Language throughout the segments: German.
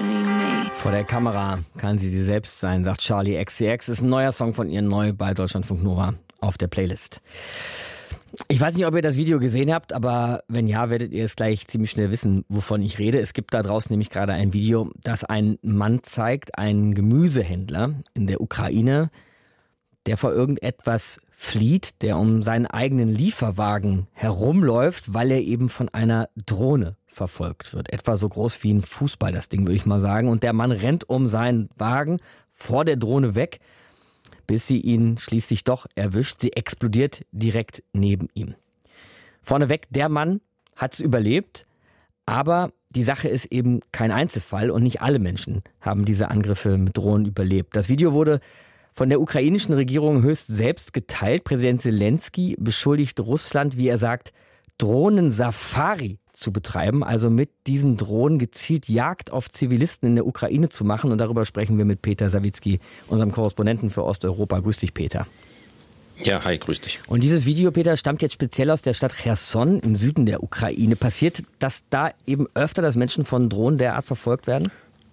Vor der Kamera kann sie selbst sein, sagt Charli XCX. Ist ein neuer Song von ihr, neu bei Deutschlandfunk Nova auf der Playlist. Ich weiß nicht, ob ihr das Video gesehen habt, aber wenn ja, werdet ihr es gleich ziemlich schnell wissen, wovon ich rede. Es gibt da draußen nämlich gerade ein Video, das ein Mann zeigt, einen Gemüsehändler in der Ukraine, der vor irgendetwas flieht, der um seinen eigenen Lieferwagen herumläuft, weil er eben von einer Drohne verfolgt wird. Etwa so groß wie ein Fußball, das Ding, würde ich mal sagen. Und der Mann rennt um seinen Wagen vor der Drohne weg, bis sie ihn schließlich doch erwischt. Sie explodiert direkt neben ihm. Vorneweg, der Mann hat es überlebt, aber die Sache ist eben kein Einzelfall und nicht alle Menschen haben diese Angriffe mit Drohnen überlebt. Das Video wurde von der ukrainischen Regierung höchst selbst geteilt. Präsident Zelensky beschuldigt Russland, wie er sagt, Drohnen-Safari zu betreiben, also mit diesen Drohnen gezielt Jagd auf Zivilisten in der Ukraine zu machen. Und darüber sprechen wir mit Peter Sawicki, unserem Korrespondenten für Osteuropa. Grüß dich, Peter. Ja, hi, grüß dich. Und dieses Video, Peter, stammt jetzt speziell aus der Stadt Cherson im Süden der Ukraine. Passiert das da eben öfter, dass Menschen von Drohnen derart verfolgt werden?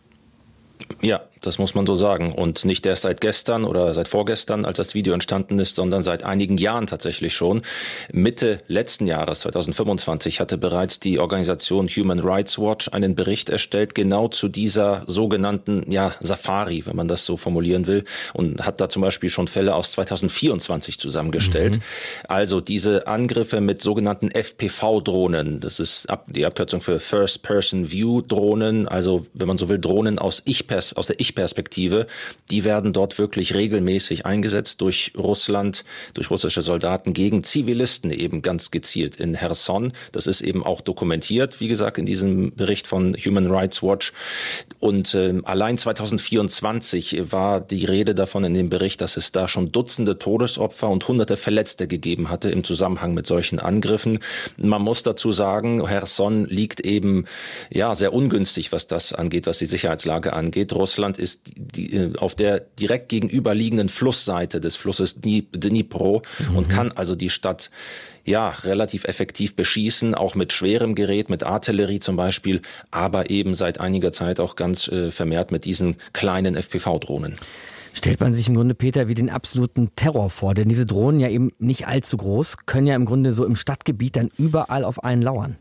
Ja, das muss man so sagen. Und nicht erst seit gestern oder seit vorgestern, als das Video entstanden ist, sondern seit einigen Jahren tatsächlich schon. Mitte letzten Jahres, 2025, hatte bereits die Organisation Human Rights Watch einen Bericht erstellt, genau zu dieser sogenannten Safari, wenn man das so formulieren will, und hat da zum Beispiel schon Fälle aus 2024 zusammengestellt. Also diese Angriffe mit sogenannten FPV-Drohnen, das ist die Abkürzung für First-Person-View-Drohnen, also wenn man so will, Drohnen aus der Ich-Perspektive, die werden dort wirklich regelmäßig eingesetzt durch Russland, durch russische Soldaten gegen Zivilisten eben ganz gezielt in Cherson. Das ist eben auch dokumentiert, wie gesagt, in diesem Bericht von Human Rights Watch. Und allein 2024 war die Rede davon in dem Bericht, dass es da schon Dutzende Todesopfer und Hunderte Verletzte gegeben hatte im Zusammenhang mit solchen Angriffen. Man muss dazu sagen, Cherson liegt eben sehr ungünstig, was das angeht, was die Sicherheitslage angeht. Russland ist auf der direkt gegenüberliegenden Flussseite des Flusses Dnipro und kann also die Stadt relativ effektiv beschießen, auch mit schwerem Gerät, mit Artillerie zum Beispiel, aber eben seit einiger Zeit auch ganz vermehrt mit diesen kleinen FPV-Drohnen. Stellt man sich im Grunde, Peter, wie den absoluten Terror vor, denn diese Drohnen ja eben nicht allzu groß, können ja im Grunde so im Stadtgebiet dann überall auf einen lauern.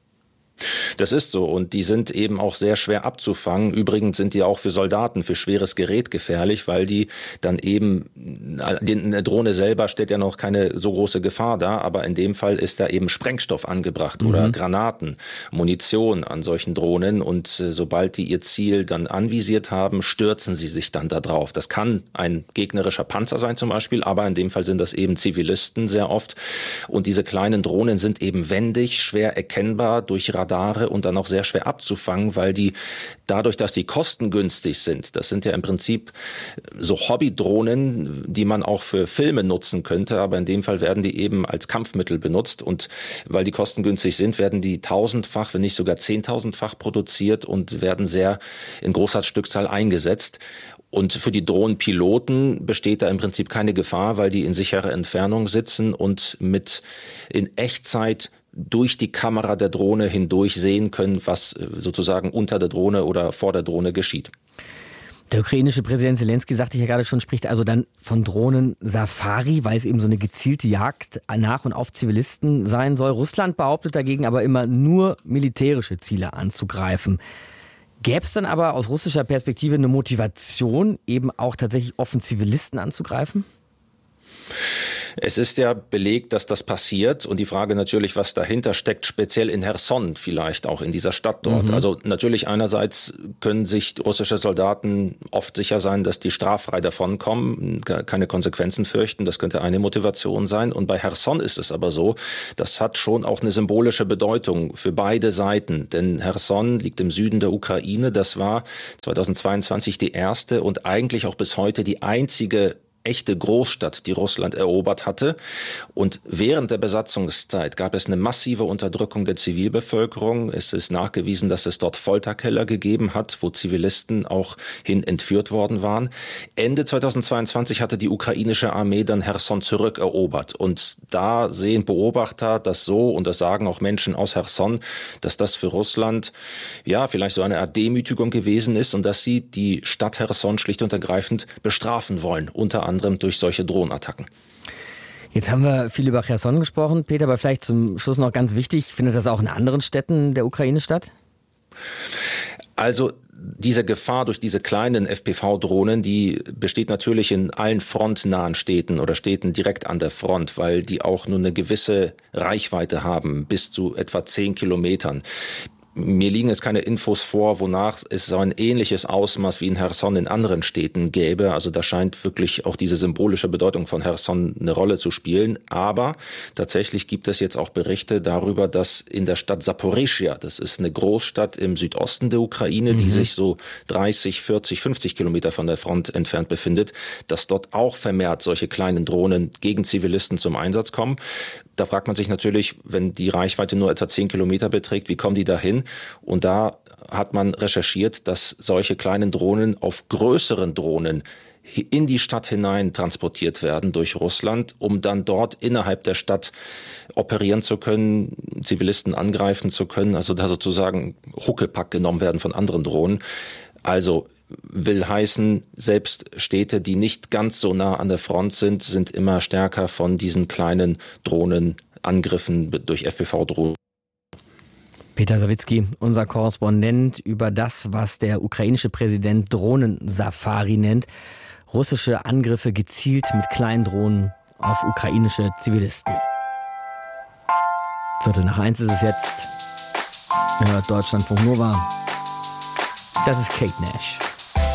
Das ist so und die sind eben auch sehr schwer abzufangen. Übrigens sind die auch für Soldaten, für schweres Gerät gefährlich, weil die dann eben, eine Drohne selber stellt ja noch keine so große Gefahr dar, aber in dem Fall ist da eben Sprengstoff angebracht oder Granaten, Munition an solchen Drohnen und sobald die ihr Ziel dann anvisiert haben, stürzen sie sich dann da drauf. Das kann ein gegnerischer Panzer sein zum Beispiel, aber in dem Fall sind das eben Zivilisten sehr oft und diese kleinen Drohnen sind eben wendig, schwer erkennbar durch Radare und dann auch sehr schwer abzufangen, weil die dadurch, dass die kostengünstig sind, das sind ja im Prinzip so Hobbydrohnen, die man auch für Filme nutzen könnte, aber in dem Fall werden die eben als Kampfmittel benutzt und weil die kostengünstig sind, werden die tausendfach, wenn nicht sogar 10.000-fach produziert und werden sehr in großer Stückzahl eingesetzt. Und für die Drohnenpiloten besteht da im Prinzip keine Gefahr, weil die in sicherer Entfernung sitzen und mit in Echtzeit durch die Kamera der Drohne hindurch sehen können, was sozusagen unter der Drohne oder vor der Drohne geschieht. Der ukrainische Präsident Zelensky, sagte ich ja gerade schon, spricht also dann von Drohnen-Safari, weil es eben so eine gezielte Jagd nach und auf Zivilisten sein soll. Russland behauptet dagegen aber immer nur militärische Ziele anzugreifen. Gäbe es dann aber aus russischer Perspektive eine Motivation, eben auch tatsächlich offen Zivilisten anzugreifen? Es ist ja belegt, dass das passiert und die Frage natürlich, was dahinter steckt, speziell in Cherson vielleicht auch in dieser Stadt dort. Also natürlich einerseits können sich russische Soldaten oft sicher sein, dass die straffrei davonkommen, keine Konsequenzen fürchten, das könnte eine Motivation sein. Und bei Cherson ist es aber so, das hat schon auch eine symbolische Bedeutung für beide Seiten, denn Cherson liegt im Süden der Ukraine, das war 2022 die erste und eigentlich auch bis heute die einzige echte Großstadt, die Russland erobert hatte. Und während der Besatzungszeit gab es eine massive Unterdrückung der Zivilbevölkerung. Es ist nachgewiesen, dass es dort Folterkeller gegeben hat, wo Zivilisten auch hin entführt worden waren. Ende 2022 hatte die ukrainische Armee dann Cherson zurückerobert. Und da sehen Beobachter das so, und das sagen auch Menschen aus Cherson, dass das für Russland ja vielleicht so eine Art Demütigung gewesen ist und dass sie die Stadt Cherson schlicht und ergreifend bestrafen wollen, unter anderem durch solche Drohnenattacken. Jetzt haben wir viel über Cherson gesprochen, Peter, aber vielleicht zum Schluss noch ganz wichtig, findet das auch in anderen Städten der Ukraine statt? Also diese Gefahr durch diese kleinen FPV-Drohnen, die besteht natürlich in allen frontnahen Städten oder Städten direkt an der Front, weil die auch nur eine gewisse Reichweite haben, bis zu etwa 10 Kilometern. Mir liegen jetzt keine Infos vor, wonach es so ein ähnliches Ausmaß wie in Cherson in anderen Städten gäbe. Also da scheint wirklich auch diese symbolische Bedeutung von Cherson eine Rolle zu spielen. Aber tatsächlich gibt es jetzt auch Berichte darüber, dass in der Stadt Saporischschja, das ist eine Großstadt im Südosten der Ukraine, die sich so 30, 40, 50 Kilometer von der Front entfernt befindet, dass dort auch vermehrt solche kleinen Drohnen gegen Zivilisten zum Einsatz kommen. Da fragt man sich natürlich, wenn die Reichweite nur etwa 10 Kilometer beträgt, wie kommen die dahin? Und da hat man recherchiert, dass solche kleinen Drohnen auf größeren Drohnen in die Stadt hinein transportiert werden durch Russland, um dann dort innerhalb der Stadt operieren zu können, Zivilisten angreifen zu können, also da sozusagen Huckepack genommen werden von anderen Drohnen. Also will heißen, selbst Städte, die nicht ganz so nah an der Front sind, sind immer stärker von diesen kleinen Drohnenangriffen durch FPV-Drohnen. Peter Sawicki, unser Korrespondent, über das, was der ukrainische Präsident Drohnensafari nennt. Russische Angriffe gezielt mit kleinen Drohnen auf ukrainische Zivilisten. 1:15 ist es jetzt. Ihr hört Deutschlandfunk Nova. Das ist Kate Nash.